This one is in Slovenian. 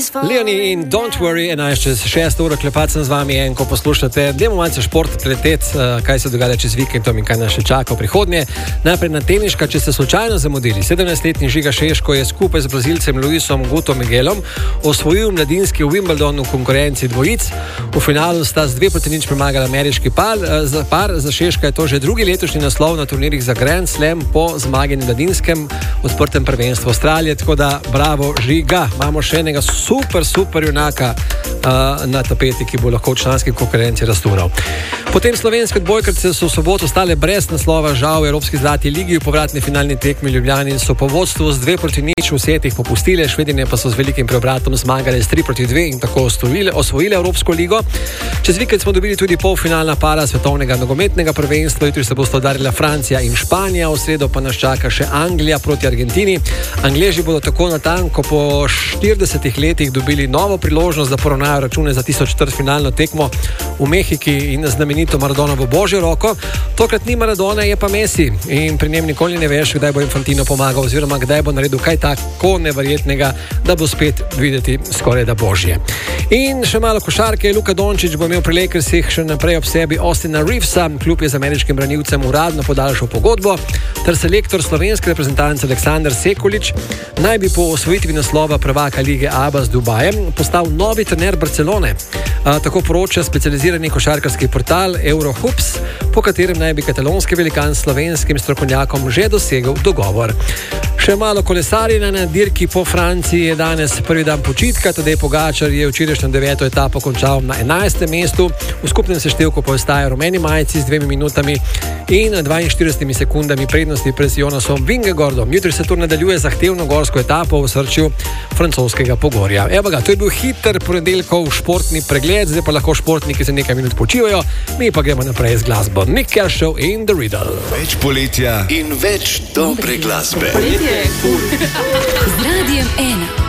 Leonie in Don't Worry, 11:06 ura, klepat sem z vami en, ko poslušate. Dajmo malce šport preleteti, kaj se dogaja čez vikendom in kaj nas še čaka v prihodnje. Najprej na teniška, če ste slučajno zamudili. 17-letni Žiga Šeško je skupaj z Brazilcem Luisom Guto Miguelom osvojil mladinski Wimbledon v konkurenci dvojic. V finalu sta z 2-0 premagali ameriški par. Za Šeška je to že drugi letošnji naslov na turnirjih za Grand Slam po zmagi na mladinskem odprtem prvenstvu Avstralije. Tako da bravo Žiga, imamo še enega super junaka na tapeti, ki bo lahko v članski konkurenci raztural. Potem slovenske odbojkarce so v soboto stale brez naslova, žal v Evropski zlati ligi. V povratni finalni tekmi Ljubljani so po vodstvu z 2-0 v setih popustile, Švedinje pa so z velikim preobratom zmagale s 3-2 in tako osvojile Evropsko ligo. Čez vikend smo dobili tudi polfinalna para svetovnega nogometnega prvenstva. Jutri se bosta udarila Francija in Španija, v sredo pa nas čaka še Anglija proti Argentini. Angleži bodo tako natanko po 40 letih dobili novo priložnost, da poravnajo račune za 1004-finalno tekmo v Mehiki in znamenito Maradonovo božjo roko. Tokrat ni Maradona, je pa Messi in pri njem nikoli ne veš, kdaj bo Infantino pomagal oziroma kdaj bo naredil kaj tako neverjetnega, da bo spet videti skoraj da božje. In še malo košarke. Luka Dončić bo imel pri Lakersih še naprej ob sebi Austina Reevesa. Klub je z ameriškim branilcem uradno podaljšal pogodbo, ter selektor slovenske reprezentance Aleksandar Sekulić naj bi po osvojitvi naslova prvaka lige ABA z Dubajem postal novi trener Barcelone. Tako poroča specializirani košarkarski portal Eurohoops, po katerem naj bi katalonski velikan s slovenskim strokovnjakom že dosegel dogovor. Še malo kolesarjenja na dirki po Franciji. Je danes prvi dan počitka, Tadej Pogačar je včerajšnjo 9. etapo končal na 11. mestu. V skupnem seštevku pa ostaja rumeni majici z 2 minutami in 42 sekundami prednosti pred Jonasom Vingegaardom. Jutri se tur nadaljuje zahtevno gorsko etapo v srčju francoskega Pogorja. Evo ga, to je bil hiter ponedeljkov športni pregled, zdaj pa lahko športniki se nekaj minut počivajo, mi pa gremo naprej z glasbo. Nick Kershaw in The Riddle. Več poletja in več dobre glasbe. Poletje je cool. Z Radiem 1.